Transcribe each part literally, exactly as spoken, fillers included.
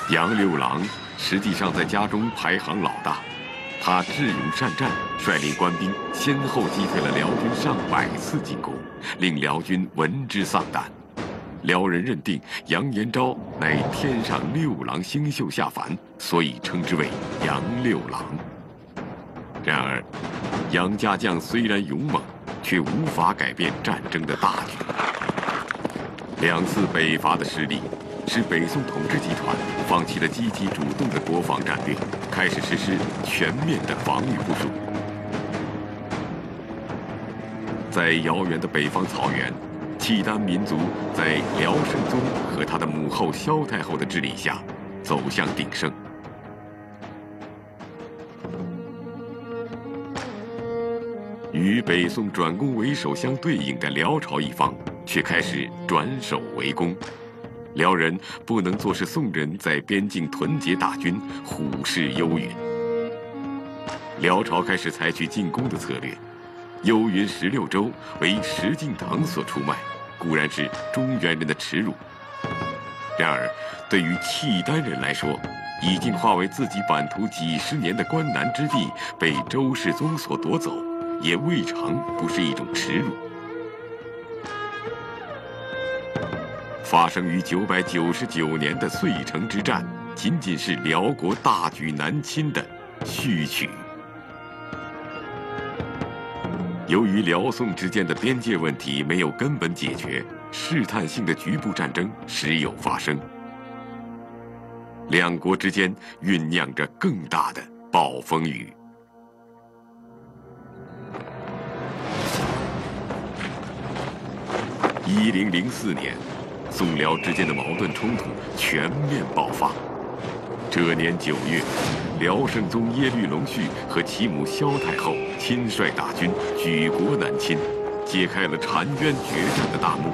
杨六郎实际上在家中排行老大，他智勇善战，率领官兵先后击退了辽军上百次进攻，令辽军闻之丧胆。辽人认定杨延昭乃天上六郎星宿下凡，所以称之为杨六郎。然而，杨家将虽然勇猛，却无法改变战争的大局。两次北伐的失利，使北宋统治集团放弃了积极主动的国防战略，开始实施全面的防御部署。在遥远的北方草原，契丹民族在辽圣宗和他的母后萧太后的治理下，走向鼎盛。与北宋转攻为守相对应的辽朝一方，却开始转守为攻。辽人不能坐视宋人在边境屯结大军，虎视幽云。辽朝开始采取进攻的策略。幽云十六州为石敬瑭所出卖，固然是中原人的耻辱。然而，对于契丹人来说，已经化为自己版图几十年的关南之地被周世宗所夺走，也未尝不是一种耻辱。发生于九百九十九年的遂城之战，仅仅是辽国大举南侵的序曲。由于辽宋之间的边界问题没有根本解决，试探性的局部战争时有发生，两国之间酝酿着更大的暴风雨。一零零四年，宋辽之间的矛盾冲突全面爆发。这年九月，辽圣宗耶律隆绪和其母萧太后亲率大军举国南侵，揭开了澶渊决战的大幕。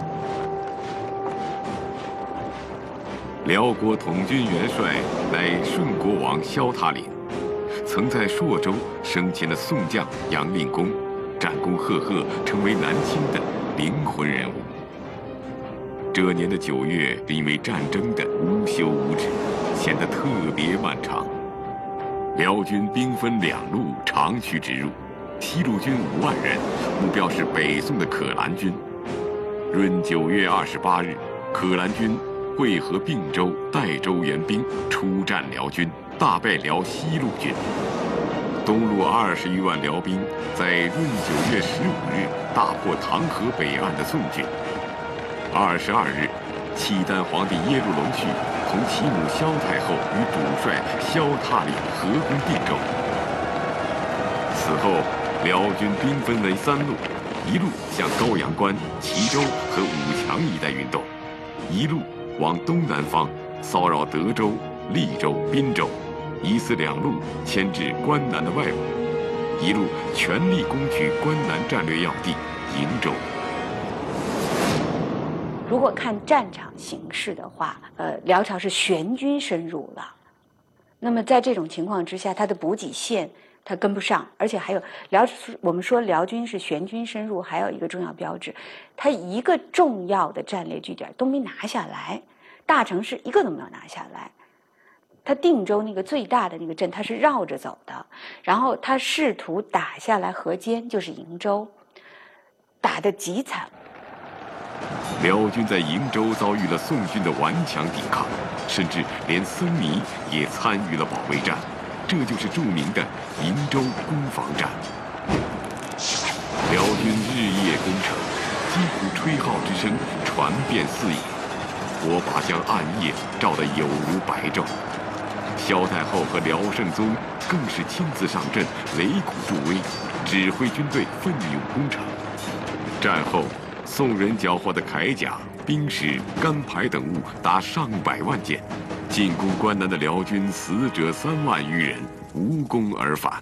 辽国统军元帅乃顺国王萧塔林，曾在朔州生前的宋将杨令公，战功赫赫，成为南侵的灵魂人物。这年的九月，因为战争的无休无止，显得特别漫长。辽军兵分两路长驱直入，西路军五万人，目标是北宋的可兰军。闰九月二十八日，可兰军会合并州、代州援兵，出战辽军，大败辽西路军。东路二十余万辽兵在闰九月十五日大破唐河北岸的宋军。二十二日，契丹皇帝耶律隆绪同其母萧太后与主帅萧塔里合攻定州。此后，辽军兵分为三路，一路向高阳关、齐州和武强一带运动，一路往东南方骚扰德州、利州、滨州，以此两路牵制关南的外侮，一路全力攻取关南战略要地营州。 如果看战场形势的话，呃，辽朝是玄军深入了。那么在这种情况之下，它的补给线它跟不上，而且还有辽，我们说辽军是玄军深入，还有一个重要标志，它一个重要的战略据点都没拿下来，大城市一个都没有拿下来。他定州那个最大的那个镇，他是绕着走的，然后他试图打下来河间，就是营州，打得极惨。 辽军在营州遭遇了宋军的顽强抵抗，甚至连僧尼也参与了保卫战，这就是著名的营州攻防战。辽军日夜攻城，击鼓吹号之声传遍四野，火把将暗夜照得有如白昼。萧太后和辽圣宗更是亲自上阵，擂鼓助威，指挥军队奋勇攻城。战后，宋人缴获的铠甲、兵矢、干牌等物达上百万件，进攻关南的辽军死者三万余人，无功而返。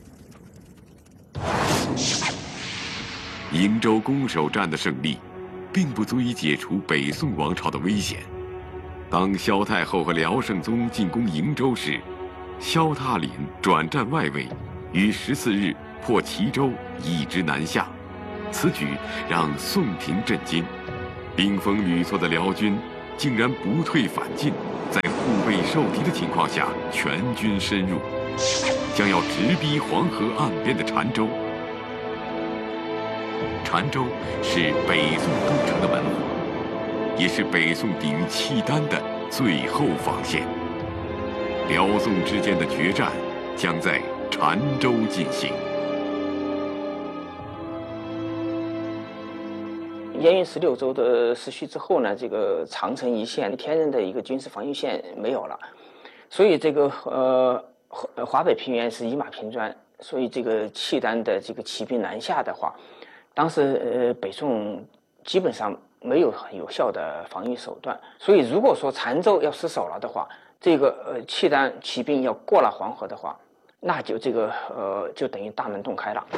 营州攻守战的胜利，并不足以解除北宋王朝的危险。当萧太后和辽圣宗进攻营州时，萧塔林转战外围，于十四日破齐州，一直南下。此举让宋廷震惊，兵锋屡挫的辽军竟然不退反进，在备受敌的情况下全军深入，将要直逼黄河岸边的澶州。澶州是北宋都城的门户，也是北宋抵御契丹的最后防线。辽宋之间的决战将在澶州进行。 燕云十六州的失去之后呢，这个长城一线天然的一个军事防御线没有了，所以这个呃华北平原是一马平川，所以这个契丹的这个骑兵南下的话，当时呃北宋基本上没有很有效的防御手段，所以如果说澶州要失守了的话，这个呃契丹骑兵要过了黄河的话，那就这个呃就等于大门洞开了。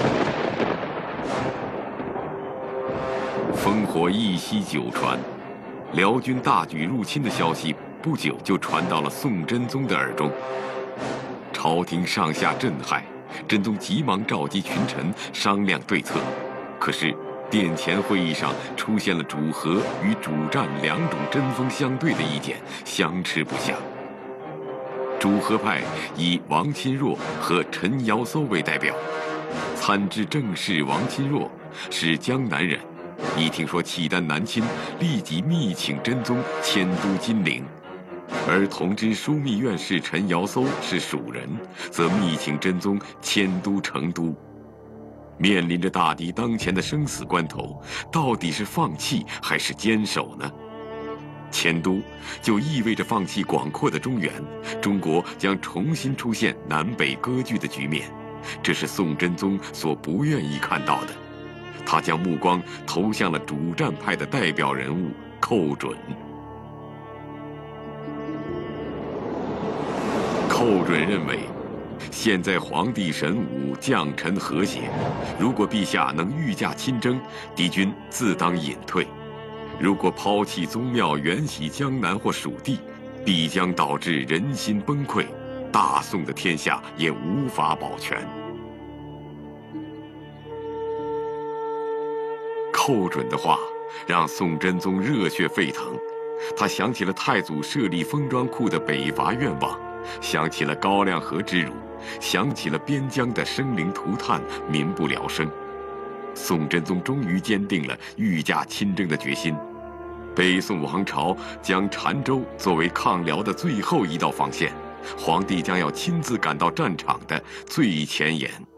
烽火一夕九传，辽军大举入侵的消息不久就传到了宋真宗的耳中，朝廷上下震撼，真宗急忙召集群臣商量对策。可是殿前会议上出现了主和与主战两种针锋相对的意见，相持不下。主和派以王钦若和陈尧搜为代表，参知政事王钦若是江南人，一听说契丹南侵，立即密请真宗迁都金陵；而同知枢密院士陈尧搜是蜀人，则密请真宗迁都成都。面临着大敌当前的生死关头，到底是放弃还是坚守呢？迁都就意味着放弃广阔的中原，中国将重新出现南北割据的局面，这是宋真宗所不愿意看到的。他将目光投向了主战派的代表人物寇准。寇准认为，现在皇帝神武，将臣和谐，如果陛下能御驾亲征，敌军自当隐退；如果抛弃宗庙，远徙江南或蜀地，必将导致人心崩溃，大宋的天下也无法保全。寇准的话让宋真宗热血沸腾，他想起了太祖设立封装库的北伐愿望，想起了高粱河之辱，想起了边疆的生灵涂炭，民不聊生。宋真宗终于坚定了御驾亲征的决心。北宋王朝将澶州作为抗辽的最后一道防线，皇帝将要亲自赶到战场的最前沿。